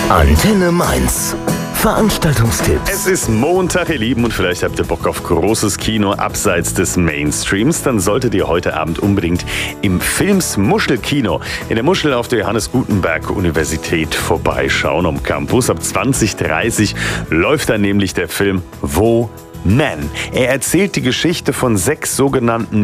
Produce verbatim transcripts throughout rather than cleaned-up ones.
Antenne Mainz. Veranstaltungstipps. Es ist Montag, ihr Lieben, und vielleicht habt ihr Bock auf großes Kino abseits des Mainstreams. Dann solltet ihr heute Abend unbedingt im Films Muschelkino in der Muschel auf der Johannes Gutenberg Universität vorbeischauen am Campus. Ab zwanzig Uhr dreißig läuft dann nämlich der Film Wo Man. Er erzählt die Geschichte von sechs sogenannten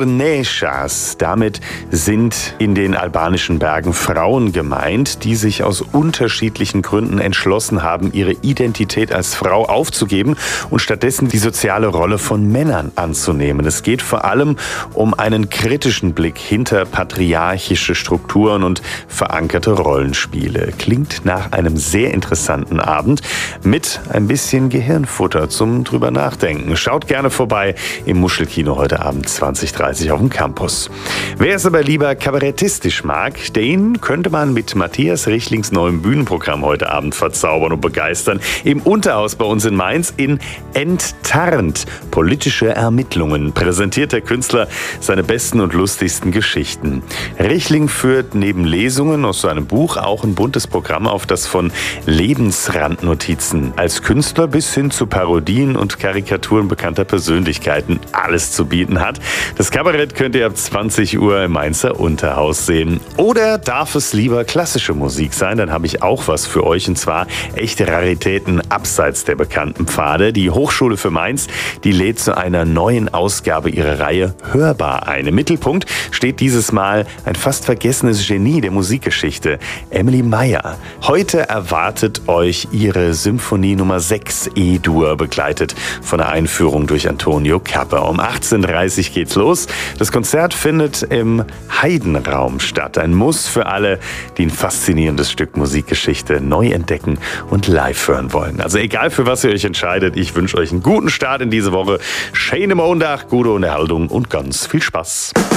Burneshas. Damit sind in den albanischen Bergen Frauen gemeint, die sich aus unterschiedlichen Gründen entschlossen haben, ihre Identität als Frau aufzugeben und stattdessen die soziale Rolle von Männern anzunehmen. Es geht vor allem um einen kritischen Blick hinter patriarchische Strukturen und verankerte Rollenspiele. Klingt nach einem sehr interessanten Abend mit ein bisschen Gehirnfutter zum drüber nachdenken. Schaut gerne vorbei im Muschelkino heute Abend zwanzig Uhr dreißig auf dem Campus. Wer es aber lieber kabarettistisch mag, den könnte man mit Matthias Richlings neuem Bühnenprogramm heute Abend verzaubern und begeistern. Im Unterhaus bei uns in Mainz in Enttarnt. Politische Ermittlungen präsentiert der Künstler seine besten und lustigsten Geschichten. Richling führt neben Lesungen aus seinem Buch auch ein buntes Programm auf, das von Lebensrandnotizen als Künstler bis hin zu Parodien und Karikaturen bekannter Persönlichkeiten alles zu bieten hat. Das Kabarett könnt ihr ab zwanzig Uhr im Mainzer Unterhaus sehen. Oder darf es lieber klassische Musik sein? Dann habe ich auch was für euch, und zwar echte Raritäten abseits der bekannten Pfade. Die Hochschule für Mainz, die lädt zu einer neuen Ausgabe ihrer Reihe Hörbar ein. Im Mittelpunkt steht dieses Mal ein fast vergessenes Genie der Musikgeschichte, Emily Meyer. Heute erwartet euch ihre Symphonie Nummer sechs E-Dur, begleitet von der Einführung durch Antonio Capper. Um achtzehn Uhr dreißig geht's los. Das Konzert findet im Heidenraum statt. Ein Muss für alle, die ein faszinierendes Stück Musikgeschichte neu entdecken und live hören wollen. Also egal, für was ihr euch entscheidet, ich wünsche euch einen guten Start in diese Woche. Schöne Montag, gute Unterhaltung und ganz viel Spaß.